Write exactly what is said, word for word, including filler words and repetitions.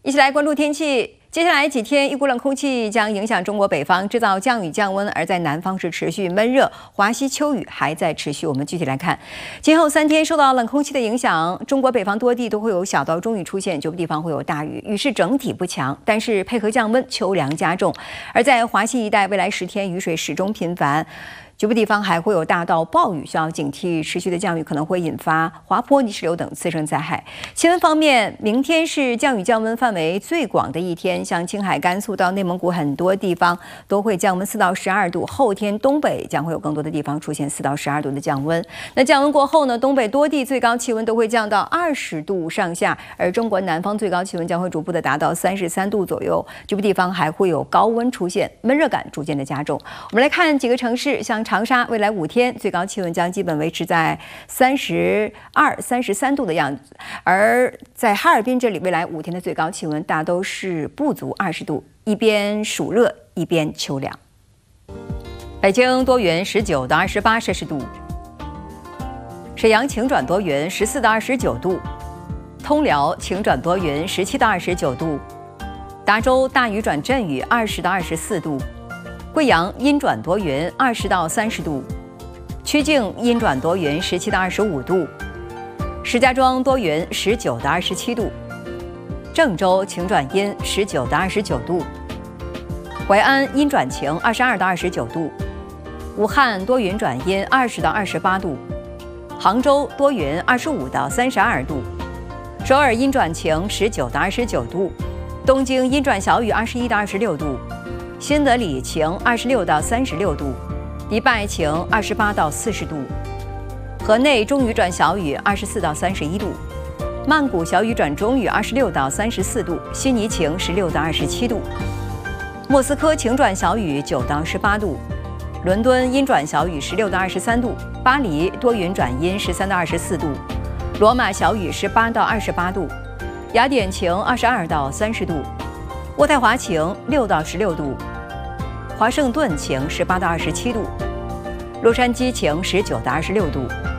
一起来关注天气。接下来几天，一股冷空气将影响中国北方，制造降雨降温；而在南方是持续闷热，华西秋雨还在持续。我们具体来看，今后三天受到冷空气的影响，中国北方多地都会有小到中雨出现，局部地方会有大雨，雨势整体不强，但是配合降温，秋凉加重。而在华西一带，未来十天雨水始终频繁。 局部地方还会有大到暴雨，需要警惕持续的降雨可能会引发滑坡、泥石流等次生灾害。气温方面，明天是降雨降温范围最广的一天，像青海、甘肃到内蒙古很多地方都会降温四到十二度。后天东北将会有更多的地方出现四到十二度的降温。那降温过后呢，东北多地最高气温都会降到二十度上下，而中国南方最高气温将会逐步的达到三十三度左右。局部地方还会有高温出现，闷热感逐渐的加重。我们来看几个城市，像 长沙未来五天最高气温将基本维持在三十二、三十三度的样子，而在哈尔滨这里，未来五天的最高气温大都是不足二十度，一边暑热一边秋凉。北京多云，十九到二十八摄氏度；沈阳晴转多云，十四到二十九度；通辽晴转多云，十七到二十九度；达州大雨转阵雨，二十到二十四度。 贵阳阴转多云，二十到三十度；曲靖阴转多云，十七到二十五度；石家庄多云，十九到二十七度；郑州晴转阴，十九到二十九度；淮安阴转晴，二十二到二十九度；武汉多云转阴，二十到二十八度；杭州多云，二十五到三十二度；首尔阴转晴，十九到二十九度；东京阴转小雨，二十一到二十六度。 新德里晴，二十六到三十六度；迪拜晴，二十八到四十度；河内中雨转小雨，二十四到三十一度；曼谷小雨转中雨，二十六到三十四度；悉尼晴，十六到二十七度；莫斯科晴转小雨，九到十八度；伦敦阴转小雨，十六到二十三度；巴黎多云转阴，十三到二十四度；罗马小雨，十八到二十八度；雅典晴，二十二到三十度。 渥太华晴，六到十六度；华盛顿晴，十八到二十七度；洛杉矶晴，十九到二十六度；